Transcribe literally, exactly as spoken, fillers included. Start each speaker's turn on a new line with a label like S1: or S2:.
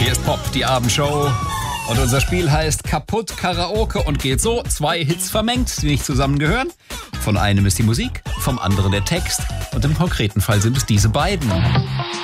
S1: Hier ist Pop, die Abendshow. Und unser Spiel heißt Kaputt Karaoke und geht so. Zwei Hits vermengt, die nicht zusammengehören. Von einem ist die Musik, vom anderen der Text. Und im konkreten Fall sind es diese beiden.